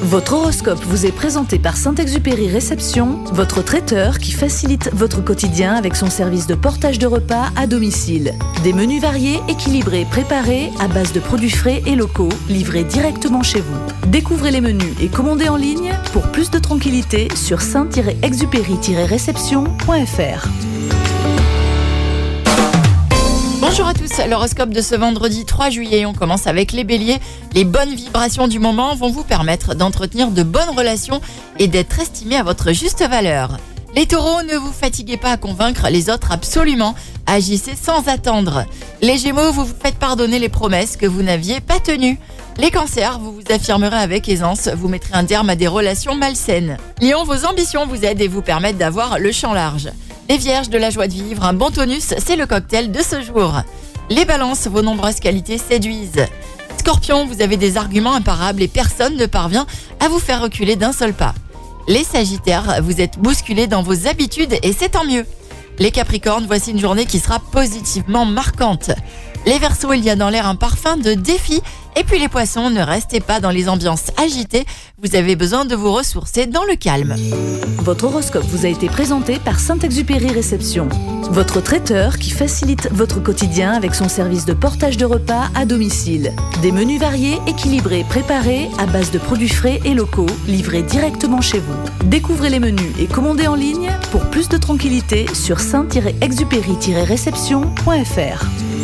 Votre horoscope vous est présenté par Saint-Exupéry Réception, votre traiteur qui facilite votre quotidien avec son service de portage de repas à domicile. Des menus variés, équilibrés, préparés à base de produits frais et locaux, livrés directement chez vous. Découvrez les menus et commandez en ligne pour plus de tranquillité sur saint-exupéry-réception.fr. Bonjour à tous, l'horoscope de ce vendredi 3 juillet, on commence avec les béliers. Les bonnes vibrations du moment vont vous permettre d'entretenir de bonnes relations et d'être estimé à votre juste valeur. Les taureaux, ne vous fatiguez pas à convaincre les autres absolument, agissez sans attendre. Les gémeaux, vous vous faites pardonner les promesses que vous n'aviez pas tenues. Les cancers, vous vous affirmerez avec aisance, vous mettrez un terme à des relations malsaines. Lion, vos ambitions vous aident et vous permettent d'avoir le champ large. Les vierges, de la joie de vivre, un bon tonus, c'est le cocktail de ce jour. Les balances, vos nombreuses qualités séduisent. Scorpion, vous avez des arguments imparables et personne ne parvient à vous faire reculer d'un seul pas. Les sagittaires, vous êtes bousculés dans vos habitudes et c'est tant mieux. Les capricornes, voici une journée qui sera positivement marquante. Les verseaux, il y a dans l'air un parfum de défi. Et puis les poissons, ne restez pas dans les ambiances agitées, vous avez besoin de vous ressourcer dans le calme. Votre horoscope vous a été présenté par Saint-Exupéry Réception, votre traiteur qui facilite votre quotidien avec son service de portage de repas à domicile. Des menus variés, équilibrés, préparés à base de produits frais et locaux, livrés directement chez vous. Découvrez les menus et commandez en ligne pour plus de tranquillité sur saint-exupéry-réception.fr.